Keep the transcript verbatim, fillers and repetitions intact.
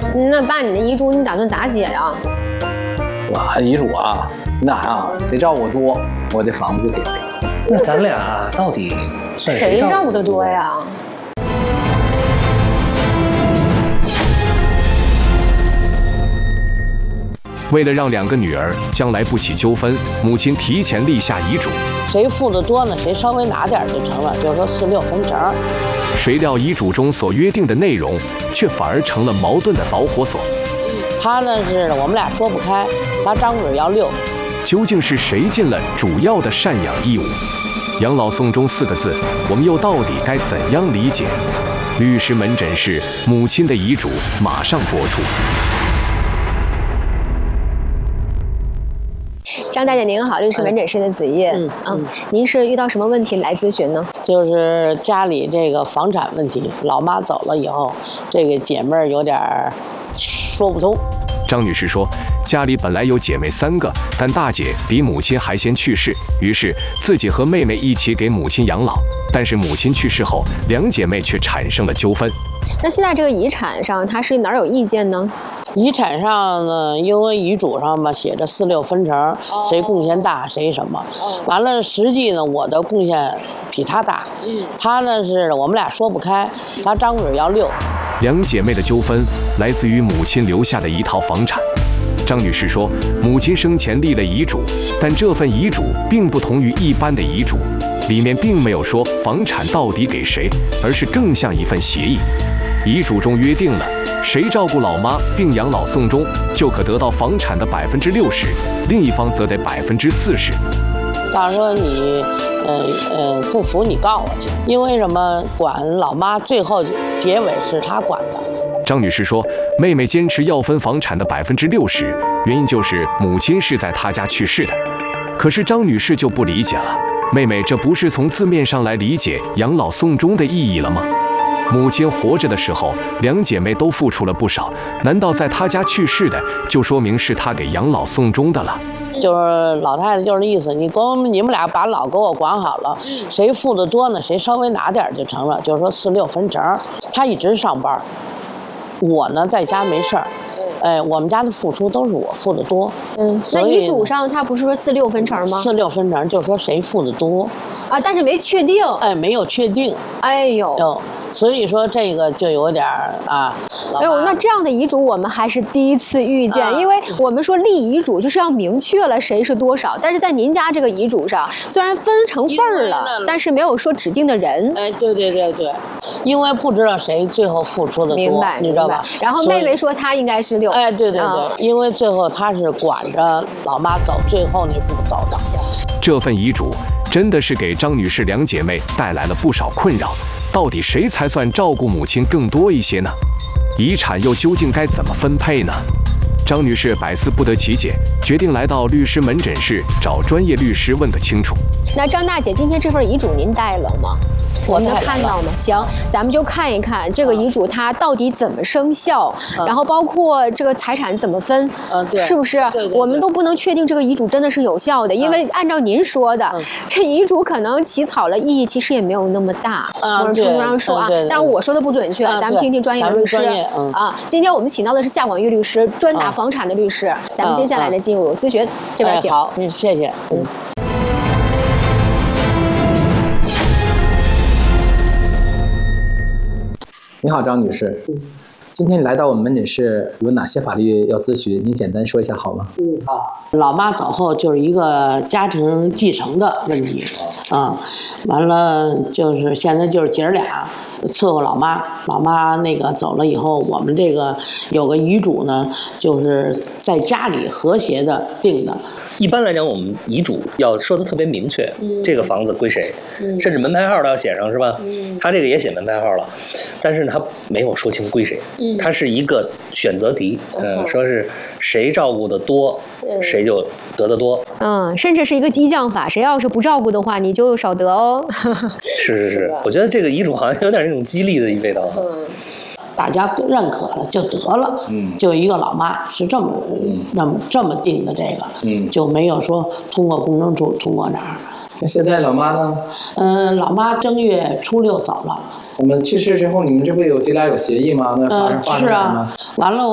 那爸，你的遗嘱你打算咋写呀？ 我遗嘱啊，那啊，谁照顾多，我这房子就给谁。 那咱俩到底算谁照顾的的多呀？ 为了让两个女儿将来不起纠纷，母亲提前立下遗嘱。 谁付的多呢，谁稍微拿点就成了，就是说四六分成。 谁料遗嘱中所约定的内容，却反而成了矛盾的导火索。 他呢是我们俩说不开，他张嘴要六。 究竟是谁尽了主要的赡养义务？养老送终四个字，我们又到底该怎样理解？律师门诊室母亲的遗嘱马上播出。 张大姐您好，律师门诊室的子叶。嗯嗯，您是遇到什么问题来咨询呢？ 就是家里这个房产问题，老妈走了以后，这个姐妹儿有点说不通。 张女士说，家里本来有姐妹三个，但大姐比母亲还先去世，于是自己和妹妹一起给母亲养老。但是母亲去世后，两姐妹却产生了纠纷。 那现在这个遗产上，她是哪儿有意见呢？ 遗产上呢，因为遗嘱上嘛写着四六分成，谁贡献大谁什么。完了，实际呢我的贡献比他大，他呢是我们俩说不开，他张嘴要六。 两姐妹的纠纷来自于母亲留下的一套房产。张女士说，母亲生前立了遗嘱，但这份遗嘱并不同于一般的遗嘱，里面并没有说房产到底给谁，而是更像一份协议。遗嘱中约定了，谁照顾老妈并养老送终，就可得到房产的百分之六十，另一方则得百分之四十。 到时候你，呃呃不服你告我去，因为什么？管老妈最后结尾是他管的。 张女士说，妹妹坚持要分房产的百分之六十，原因就是母亲是在她家去世的。可是张女士就不理解了，妹妹这不是从字面上来理解养老送终的意义了吗？母亲活着的时候，两姐妹都付出了不少，难道在她家去世的，就说明是她给养老送终的了？ 就是老太太就是意思，你给我们你们俩把老给我管好了，谁付的多呢，谁稍微拿点就成了，就是说四六分成。她一直上班，我呢在家没事儿。哎，我们家的付出都是我付的多。 嗯，那遗嘱上他不是说四六分成吗？ 四六分成就是说谁付的多啊，但是没确定。 哎，没有确定。 哎呦。 有。所以说这个就有点啊， 哎呦，那这样的遗嘱我们还是第一次遇见，啊、因为我们说立遗嘱就是要明确了谁是多少，但是在您家这个遗嘱上，虽然分成份儿了，但是没有说指定的人。 哎，对对对对，因为不知道谁最后付出的多， 明白， 你知道吧？ 然后妹妹说她应该是六。 哎，对对对，啊、因为最后她是管着老妈走最后那步走的。 这份遗嘱真的是给张女士两姐妹带来了不少困扰。到底谁才算照顾母亲更多一些呢？遗产又究竟该怎么分配呢？张女士百思不得其解，决定来到律师门诊室找专业律师问个清楚。 那张大姐，今天这份遗嘱您带了吗？我们能看到吗？行，咱们就看一看这个遗嘱它到底怎么生效，嗯、然后包括这个财产怎么分， 嗯，对， 是不是？ 对对对， 我们都不能确定这个遗嘱真的是有效的，因为按照您说的，嗯、这遗嘱可能起草了意义其实也没有那么大。 嗯， 某种程度上说啊，但是我说的不准确， 嗯、 咱们听听专业的律师。 嗯、 啊，今天我们请到的是夏广玉律师，专打房产的律师。嗯、咱们接下来的进入咨询这边请。 哎、好，嗯，谢谢。嗯。 你好，张女士。今天你来到我们门诊室，有哪些法律要咨询？您简单说一下好吗？ 嗯，好。老妈走后就是一个家庭继承的问题，啊、嗯，完了就是现在就是姐儿俩伺候老妈，老妈那个走了以后，我们这个有个遗嘱呢，就是在家里和谐的定的。 一般来讲，我们遗嘱要说的特别明确，嗯、这个房子归谁，嗯、甚至门牌号都要写上，是吧？嗯、他这个也写门牌号了，但是他没有说清归谁，嗯、他是一个选择题，嗯、呃，说是谁照顾的多，嗯、谁就得的多。 嗯，甚至是一个激将法，谁要是不照顾的话，你就少得哦。 是是是，我觉得这个遗嘱好像有点那种激励的味道。嗯， 大家认可了就得了，嗯，就一个老妈是这么，嗯，那么这么定的这个，嗯，就没有说通过公证处，通过哪儿。 那现在老妈呢？ 嗯、呃，老妈正月初六走了。 我们去世之后，你们这不有姐俩有协议吗？那呃是啊，完了